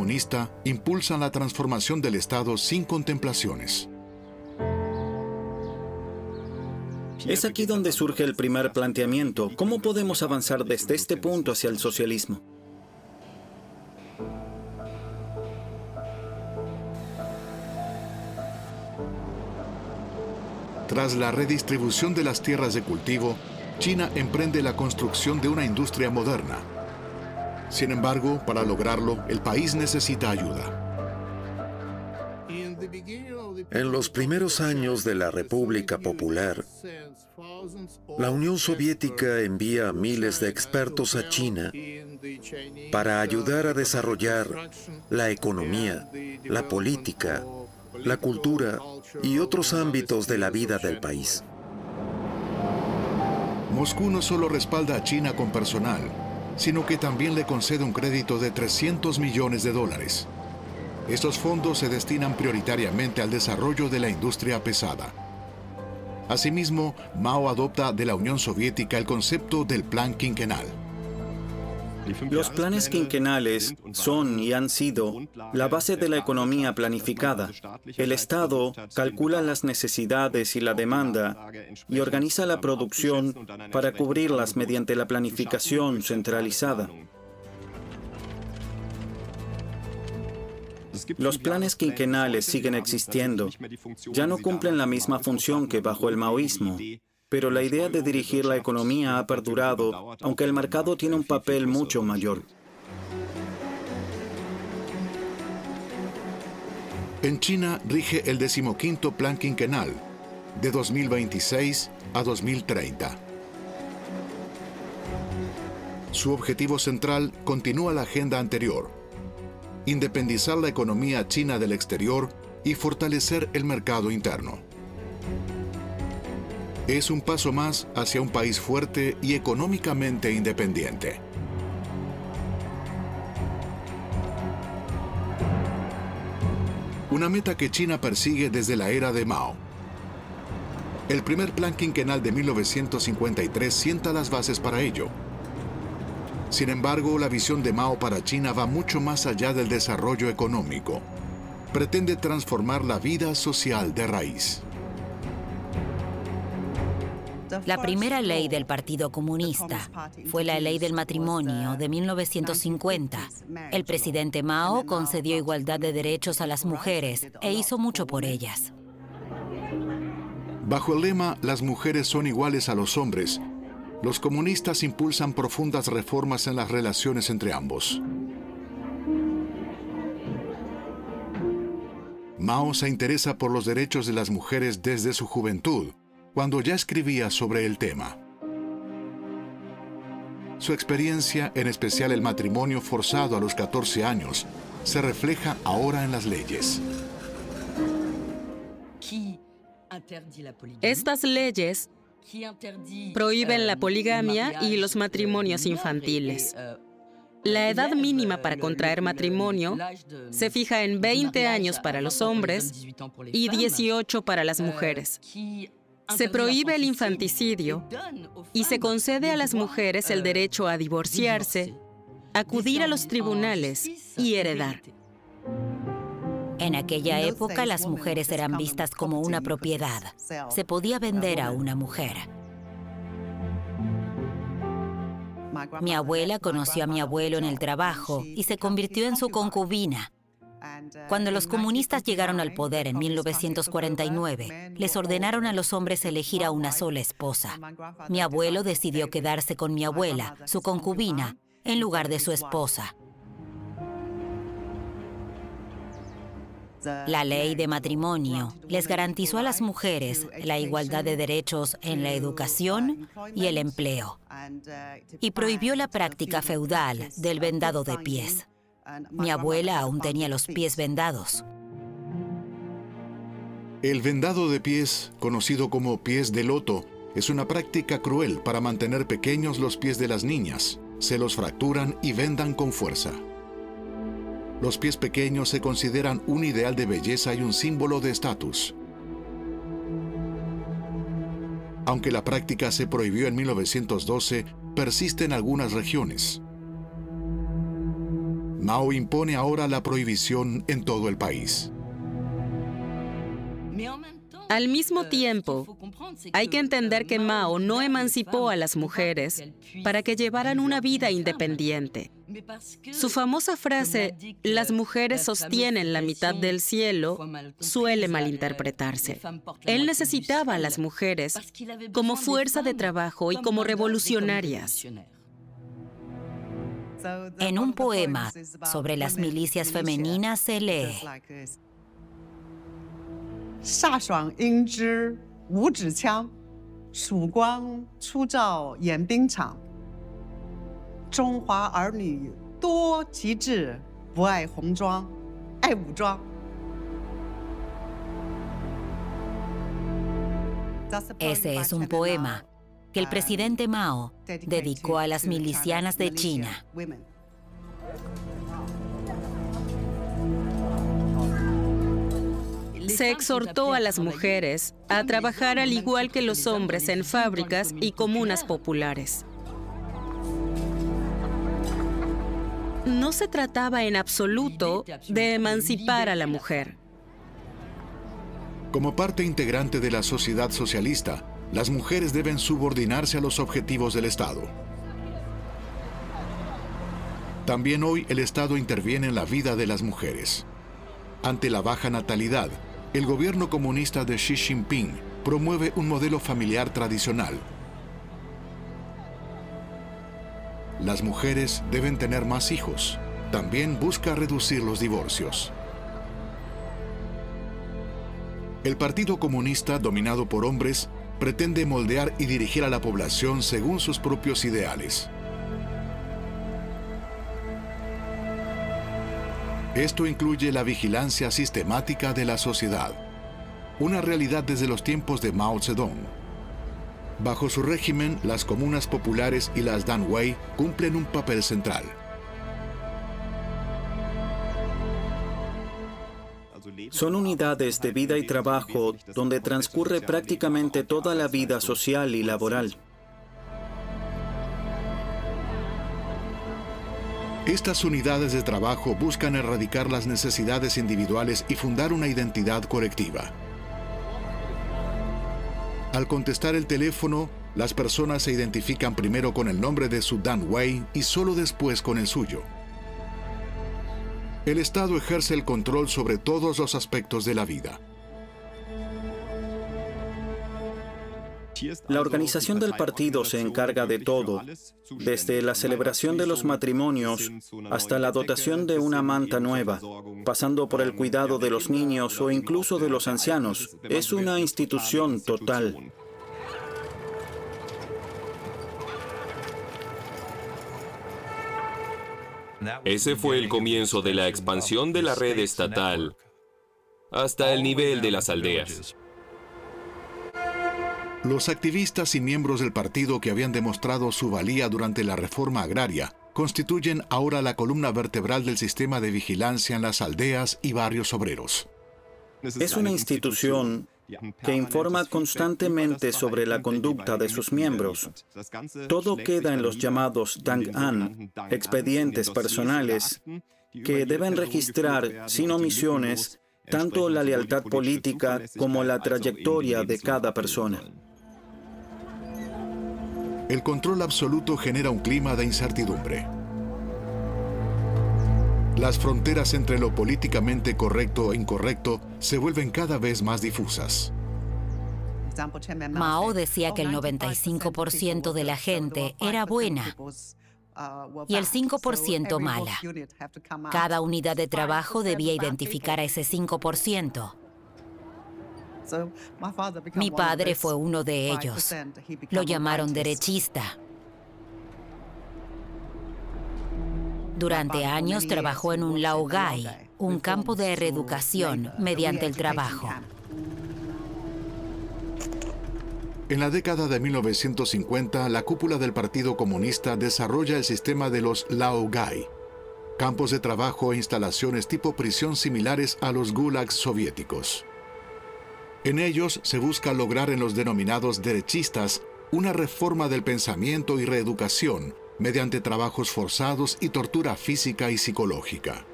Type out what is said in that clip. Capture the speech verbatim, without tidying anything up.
comunista impulsan la transformación del Estado sin contemplaciones. Es aquí donde surge el primer planteamiento. ¿Cómo podemos avanzar desde este punto hacia el socialismo? Tras la redistribución de las tierras de cultivo, China emprende la construcción de una industria moderna. Sin embargo, para lograrlo, el país necesita ayuda. En los primeros años de la República Popular, la Unión Soviética envía a miles de expertos a China para ayudar a desarrollar la economía, la política, la cultura y otros ámbitos de la vida del país. Moscú no solo respalda a China con personal, sino que también le concede un crédito de trescientos millones de dólares. Estos fondos se destinan prioritariamente al desarrollo de la industria pesada. Asimismo, Mao adopta de la Unión Soviética el concepto del Plan Quinquenal. Los planes quinquenales son y han sido la base de la economía planificada. El Estado calcula las necesidades y la demanda y organiza la producción para cubrirlas mediante la planificación centralizada. Los planes quinquenales siguen existiendo. Ya no cumplen la misma función que bajo el maoísmo. Pero la idea de dirigir la economía ha perdurado, aunque el mercado tiene un papel mucho mayor. En China rige el decimoquinto Plan Quinquenal, de dos mil veintiséis a dos mil treinta. Su objetivo central continúa la agenda anterior: independizar la economía china del exterior y fortalecer el mercado interno. Es un paso más hacia un país fuerte y económicamente independiente. Una meta que China persigue desde la era de Mao. El primer plan quinquenal de mil novecientos cincuenta y tres sienta las bases para ello. Sin embargo, la visión de Mao para China va mucho más allá del desarrollo económico. Pretende transformar la vida social de raíz. La primera ley del Partido Comunista fue la Ley del Matrimonio de mil novecientos cincuenta. El presidente Mao concedió igualdad de derechos a las mujeres e hizo mucho por ellas. Bajo el lema "Las mujeres son iguales a los hombres", los comunistas impulsan profundas reformas en las relaciones entre ambos. Mao se interesa por los derechos de las mujeres desde su juventud, cuando ya escribía sobre el tema. Su experiencia, en especial el matrimonio forzado a los catorce años, se refleja ahora en las leyes. Estas leyes prohíben la poligamia y los matrimonios infantiles. La edad mínima para contraer matrimonio se fija en veinte años para los hombres y dieciocho para las mujeres. Se prohíbe el infanticidio y se concede a las mujeres el derecho a divorciarse, acudir a los tribunales y heredar. En aquella época, las mujeres eran vistas como una propiedad. Se podía vender a una mujer. Mi abuela conoció a mi abuelo en el trabajo y se convirtió en su concubina. Cuando los comunistas llegaron al poder en mil novecientos cuarenta y nueve, les ordenaron a los hombres elegir a una sola esposa. Mi abuelo decidió quedarse con mi abuela, su concubina, en lugar de su esposa. La ley de matrimonio les garantizó a las mujeres la igualdad de derechos en la educación y el empleo, y prohibió la práctica feudal del vendado de pies. Mi abuela aún tenía los pies vendados. El vendado de pies, conocido como pies de loto, es una práctica cruel para mantener pequeños los pies de las niñas. Se los fracturan y vendan con fuerza. Los pies pequeños se consideran un ideal de belleza y un símbolo de estatus. Aunque la práctica se prohibió en mil novecientos doce, persiste en algunas regiones. Mao impone ahora la prohibición en todo el país. Al mismo tiempo, hay que entender que Mao no emancipó a las mujeres para que llevaran una vida independiente. Su famosa frase, "las mujeres sostienen la mitad del cielo", suele malinterpretarse. Él necesitaba a las mujeres como fuerza de trabajo y como revolucionarias. En un poema sobre las milicias femeninas se lee: 飒爽英姿无指枪，曙光初照演兵场。中华儿女多奇志，不爱红装，爱武装。 Ese es un poema que el presidente Mao dedicó a las milicianas de China. Se exhortó a las mujeres a trabajar al igual que los hombres en fábricas y comunas populares. No se trataba en absoluto de emancipar a la mujer. Como parte integrante de la sociedad socialista, las mujeres deben subordinarse a los objetivos del Estado. También hoy el Estado interviene en la vida de las mujeres. Ante la baja natalidad, el gobierno comunista de Xi Jinping promueve un modelo familiar tradicional. Las mujeres deben tener más hijos. También busca reducir los divorcios. El Partido Comunista, dominado por hombres, pretende moldear y dirigir a la población según sus propios ideales. Esto incluye la vigilancia sistemática de la sociedad, una realidad desde los tiempos de Mao Zedong. Bajo su régimen, las comunas populares y las danwei cumplen un papel central. Son unidades de vida y trabajo donde transcurre prácticamente toda la vida social y laboral. Estas unidades de trabajo buscan erradicar las necesidades individuales y fundar una identidad colectiva. Al contestar el teléfono, las personas se identifican primero con el nombre de su danwei y solo después con el suyo. El Estado ejerce el control sobre todos los aspectos de la vida. La organización del partido se encarga de todo, desde la celebración de los matrimonios hasta la dotación de una manta nueva, pasando por el cuidado de los niños o incluso de los ancianos. Es una institución total. Ese fue el comienzo de la expansión de la red estatal hasta el nivel de las aldeas. Los activistas y miembros del partido que habían demostrado su valía durante la reforma agraria constituyen ahora la columna vertebral del sistema de vigilancia en las aldeas y barrios obreros. Es una institución que informa constantemente sobre la conducta de sus miembros. Todo queda en los llamados Dang'an, expedientes personales, que deben registrar sin omisiones tanto la lealtad política como la trayectoria de cada persona. El control absoluto genera un clima de incertidumbre. Las fronteras entre lo políticamente correcto e incorrecto se vuelven cada vez más difusas. Mao decía que el noventa y cinco por ciento de la gente era buena y el cinco por ciento mala. Cada unidad de trabajo debía identificar a ese cinco por ciento. Mi padre fue uno de ellos. Lo llamaron derechista. Durante años trabajó en un laogai, un campo de reeducación mediante el trabajo. En la década de mil novecientos cincuenta, la cúpula del Partido Comunista desarrolla el sistema de los laogai, campos de trabajo e instalaciones tipo prisión similares a los gulags soviéticos. En ellos se busca lograr en los denominados derechistas una reforma del pensamiento y reeducación mediante trabajos forzados y tortura física y psicológica.